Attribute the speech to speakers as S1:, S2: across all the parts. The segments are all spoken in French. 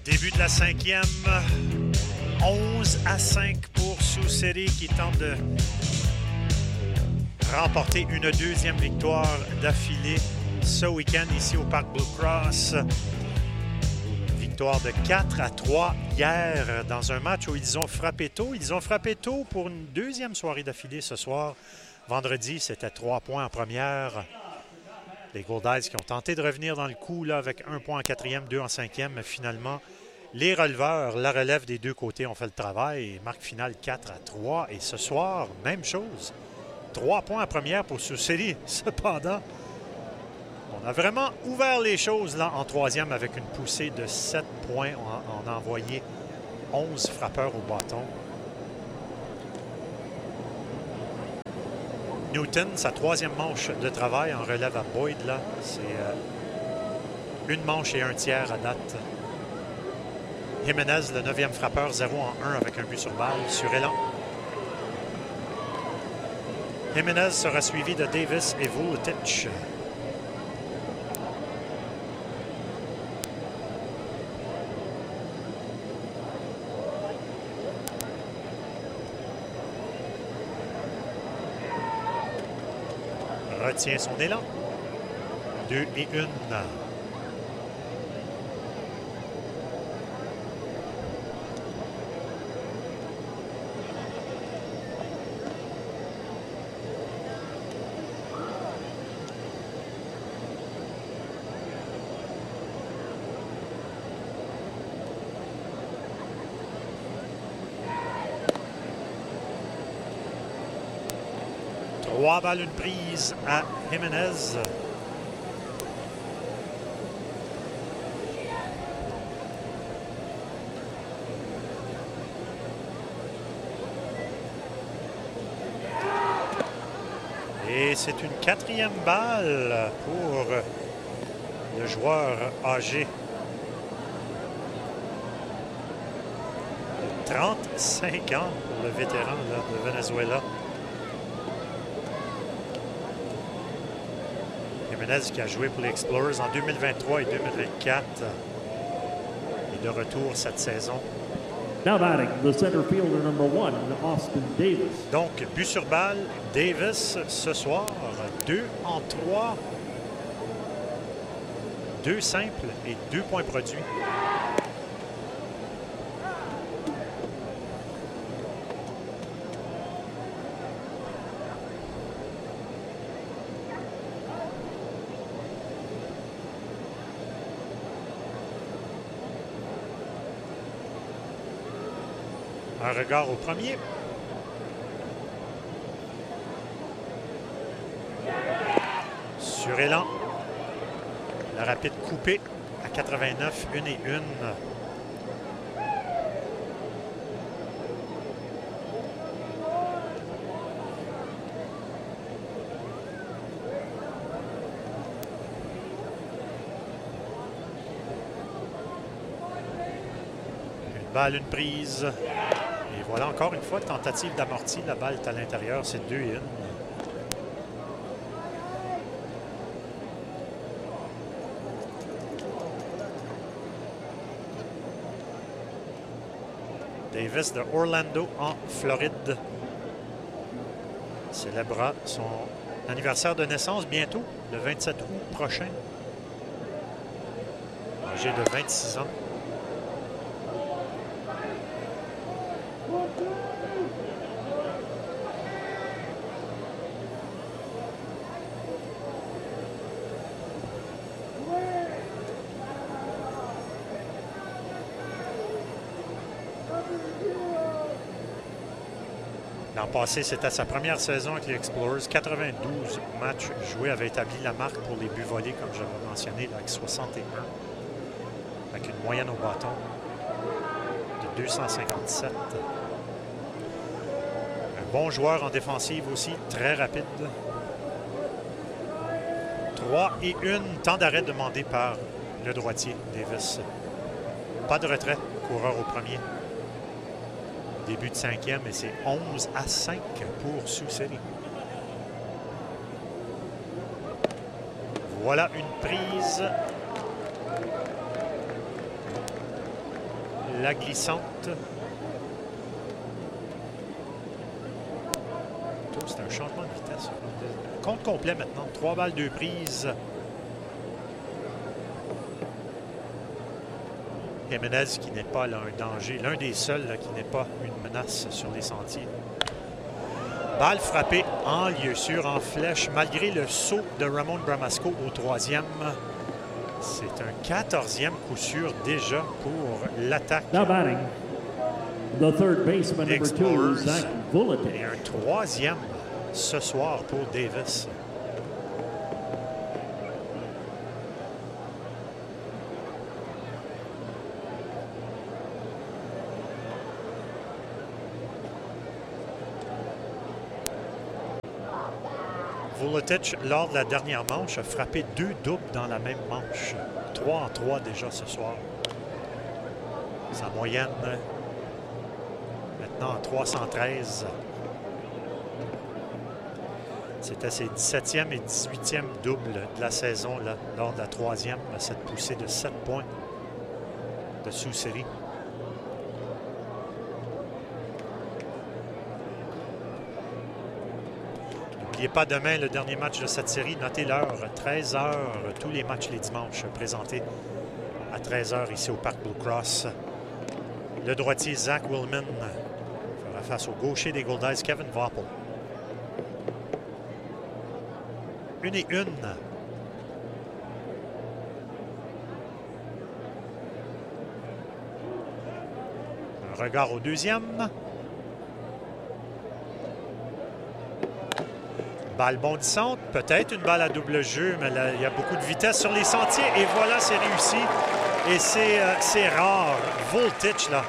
S1: Début de la cinquième, 11-5 pour Sioux City qui tente de remporter une deuxième victoire d'affilée ce week-end ici au Parc Blue Cross. Victoire de 4-3 hier dans un match où ils ont frappé tôt. Ils ont frappé tôt pour une deuxième soirée d'affilée ce soir. Vendredi, c'était 3 points en première. Les Goldeyes qui ont tenté de revenir dans le coup là, avec 1 point en quatrième, 2 en cinquième, mais finalement, les releveurs, la relève des deux côtés ont fait le travail. Marque finale 4-3. Et ce soir, même chose. 3 points en première pour Sioux City. Cependant, on a vraiment ouvert les choses là en troisième avec une poussée de 7 points. On a envoyé 11 frappeurs au bâton. Newton, sa troisième manche de travail en relève à Boyd. Là, c'est une manche et un tiers à date. Jiménez, le 9e frappeur, 0 en 1 avec un but sur balle sur élan. Jiménez sera suivi de Davis et Vuletic. Retient son élan. 2 et 1. Trois balles, une prise à Jiménez. Et c'est une quatrième balle pour le joueur âgé de 35 ans pour le vétéran là, de Venezuela. Jiménez qui a joué pour les Explorers en 2023 et 2024 est de retour cette saison.
S2: Now batting, the center fielder number 1, Austin Davis.
S1: Donc, but sur balle, Davis ce soir, 2 en 3, 2 simples et 2 points produits. Un regard au premier. Sur élan. La rapide coupée à 89, 1 et 1. Une balle, une prise. Et voilà encore une fois, tentative d'amorti. La balle est à l'intérieur, c'est 2 et 1. Davis de Orlando en Floride célébrera son anniversaire de naissance bientôt, le 27 août prochain. Âgé de 26 ans. L'an passé, c'était sa première saison avec les Explorers. 92 matchs joués, avait établi la marque pour les buts volés, comme j'avais mentionné, là, avec 61. Avec une moyenne au bâton de 257. Un bon joueur en défensive aussi, très rapide. 3 et 1, temps d'arrêt demandé par le droitier Davis. Pas de retrait, coureur au premier. Début de cinquième et c'est 11-5 pour Sioux City. Voilà une prise la glissante. C'est un changement de vitesse. Compte complet maintenant. 3 balles, 2 prises. Jiménez qui n'est pas là, un danger. L'un des seuls là, qui n'est pas une menace sur les sentiers. Balle frappée en lieu sûr, en flèche, malgré le saut de Ramon Bramasco au 3e. C'est un 14e coup sûr déjà pour l'attaque.
S2: Now batting, the third baseman, number 2, Zach Vuletic.
S1: Et un 3e ce soir pour Davis. Vuletic, lors de la dernière manche, a frappé 2 doubles dans la même manche. 3 en 3 déjà ce soir. Sa moyenne, maintenant, 313. C'était ses 17e et 18e doubles de la saison là, lors de la 3e. Cette poussée de 7 points de sous-série. N'oubliez pas demain le dernier match de cette série. Notez l'heure, 13 h. Tous les matchs les dimanches présentés à 13 h ici au Parc Blue Cross. Le droitier Zach Willeman fera face au gaucher des Goldeyes, Kevin Vaupel. 1-1. Un regard au deuxième. Balle bondissante, peut-être une balle à double jeu, mais là, il y a beaucoup de vitesse sur les sentiers. Et voilà, c'est réussi. Et c'est rare. Vuletic, là.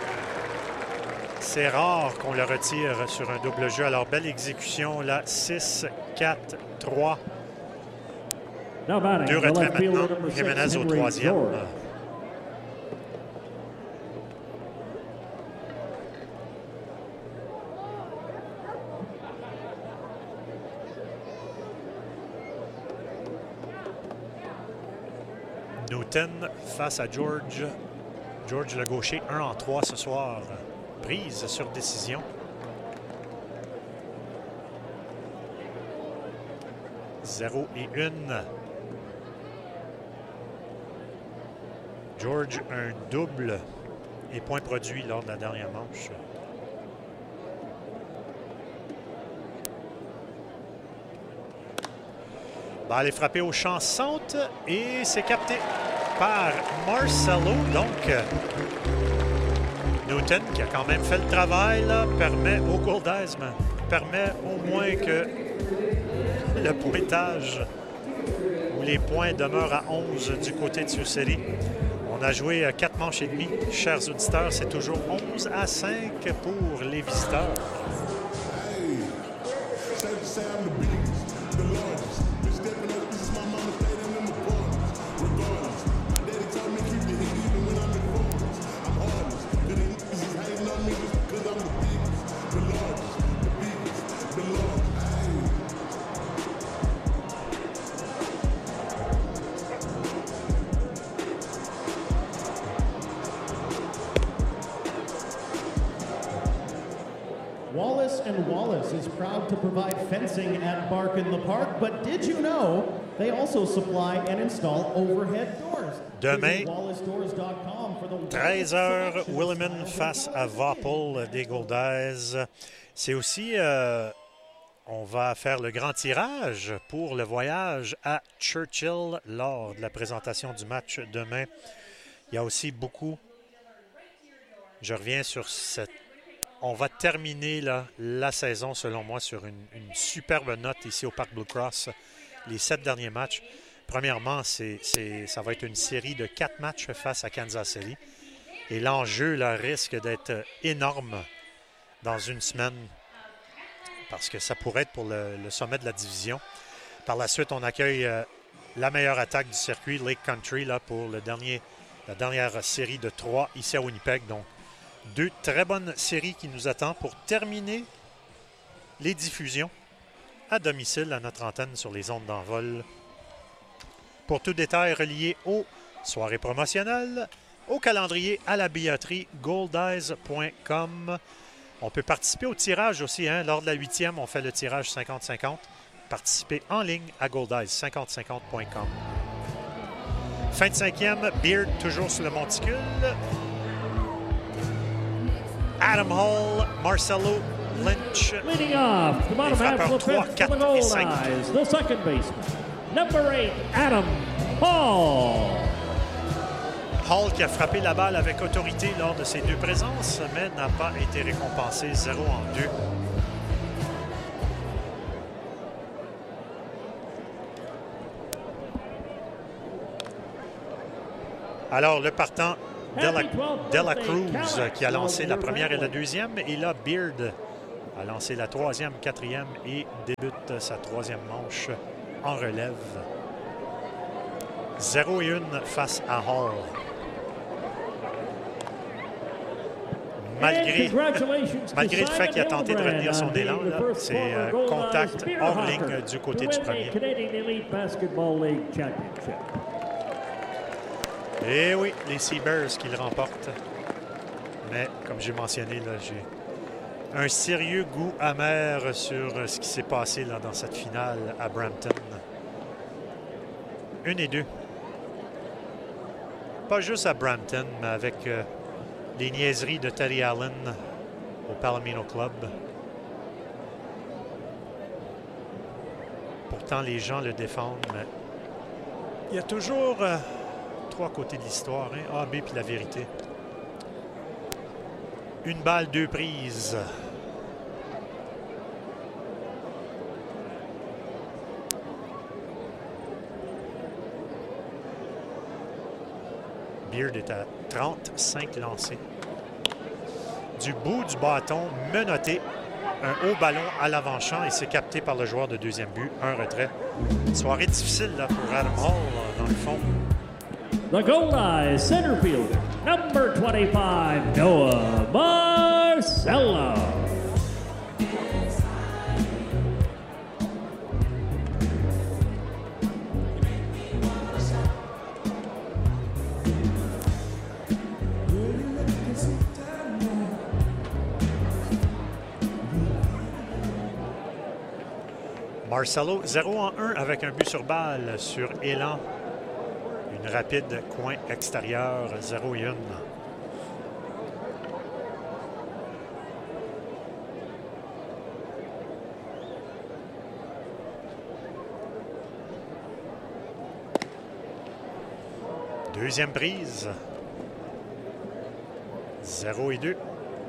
S1: C'est rare qu'on le retire sur un double jeu. Alors, belle exécution, là. 6, 4, 3. 2 retraits maintenant. Jiménez au 3e. Newton face à George. George le gaucher, 1 en 3 ce soir. Prise sur décision. Zéro et 1. George, un double et point produit lors de la dernière manche. Balle est frappée au champ centre et c'est capté par Marcelo. Donc, Newton, qui a quand même fait le travail, là, permet aux Goldeyes, permet au moins que le pointage ou les points demeurent à 11 du côté de Sioux-City. On a joué 4 manches et demie. Chers auditeurs, c'est toujours 11 à 5 pour les visiteurs.
S2: Wallace & Wallace is proud to provide fencing at Bark in the Park, but did you know they also supply and install overhead doors?
S1: Demain, 13 h, Willeman face à Vaupel des Goldeyes. C'est aussi, on va faire le grand tirage pour le voyage à Churchill lors de la présentation du match demain. Il y a aussi beaucoup, je reviens sur cette. On va terminer là, la saison, selon moi, sur une superbe note ici au Parc Blue Cross. Les 7 derniers matchs. Premièrement, ça va être une série de 4 matchs face à Kansas City. Et l'enjeu là, risque d'être énorme dans une semaine parce que ça pourrait être pour le sommet de la division. Par la suite, on accueille la meilleure attaque du circuit, Lake Country, là, pour la dernière série de 3 ici à Winnipeg. Donc, 2 très bonnes séries qui nous attendent pour terminer les diffusions à domicile à notre antenne sur les ondes d'envol. Pour tout détail relié aux soirées promotionnelles, au calendrier, à la billetterie, goldeyes.com. On peut participer au tirage aussi. Hein? Lors de la 8e, on fait le tirage 50-50. Participez en ligne à goldeyes5050.com. Fin de 5e, Beard toujours sur le monticule. Adam Hall, Marcelo Lynch.
S3: Leading off, the bottom half of the fifth for the Goldeyes, the second baseman, number 8, Adam Hall.
S1: Hall qui a frappé la balle avec autorité lors de ses 2 présences, mais n'a pas été récompensé 0 en 2. Alors, le partant, Dela Cruz qui a lancé la première et la deuxième. Et là, Beard a lancé la 3e, 4e et débute sa 3e manche en relève. 0 et 1 face à Hall. Malgré le fait qu'il a tenté de retenir son élan, c'est contact hors ligne du côté du premier. Et oui, les Seabirds qui le remportent. Mais comme j'ai mentionné, là, j'ai un sérieux goût amer sur ce qui s'est passé là, dans cette finale à Brampton. 1 et 2. Pas juste à Brampton, mais avec les niaiseries de Terry Allen au Palomino Club. Pourtant, les gens le défendent, mais il y a toujours 3 côtés de l'histoire, hein? A, B puis la vérité. 1 balle, 2 prises. Beard est à 35 lancés. Du bout du bâton, menotté. Un haut ballon à l'avant-champ et c'est capté par le joueur de deuxième but. Un retrait. Soirée difficile là, pour Adam Hall, dans le fond.
S3: The Goldeyes center fielder, number 25, Noah Marcelo.
S1: Marcelo, 0 en 1 avec un but sur balle sur élan. Une rapide coin extérieur, 0 et 1. Deuxième prise. 0 et 2.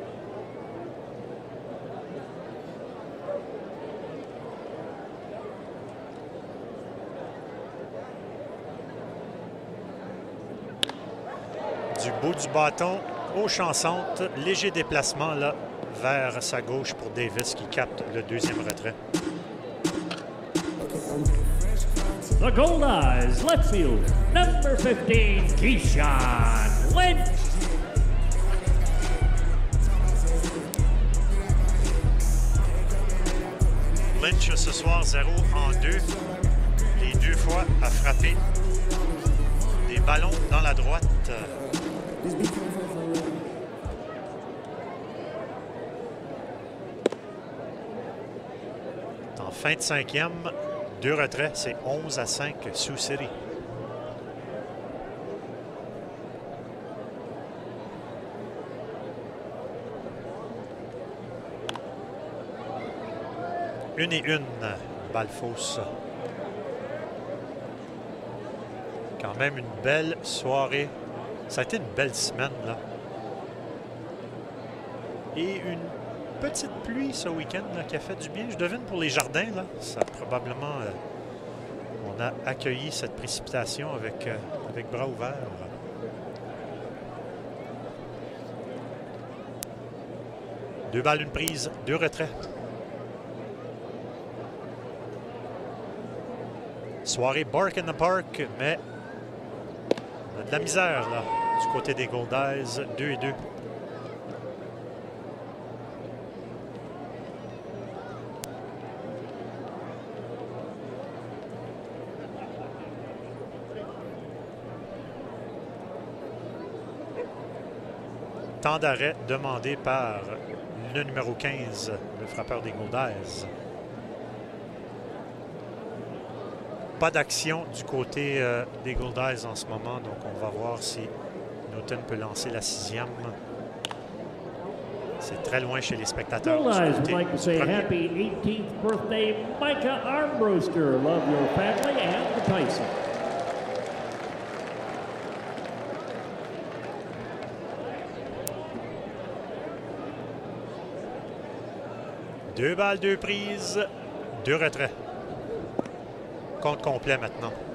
S1: Du bout du bâton au champ centre, léger déplacement là vers sa gauche pour Davis qui capte le deuxième retrait.
S3: The Goldeyes left field, number 15, Keyshawn Lynch.
S1: Lynch ce soir 0 en 2. Les 2 fois a frappé des ballons dans la droite. En fin de 5e, 2 retraits, c'est 11 à 5 Sioux City. Une et une, balle fausse. Quand même une belle soirée. Ça a été une belle semaine, là. Et une petite pluie ce week-end qui a fait du bien. Je devine pour les jardins, là. Ça probablement... on a accueilli cette précipitation avec bras ouverts. Deux balles, une prise, 2 retraits. Soirée bark in the park, mais on a de la misère là, du côté des Goldeyes, 2 et 2. Temps d'arrêt demandé par le numéro 15, le frappeur des Goldeyes. Pas d'action du côté des Goldeyes en ce moment, donc on va voir si Newton peut lancer la 6e. C'est très loin chez les spectateurs.
S3: Goldeyes would like to say happy 18th birthday, Micah Armbruster. Love your family and the Tyson.
S1: Deux balles, deux prises, deux retraits. Compte complet maintenant.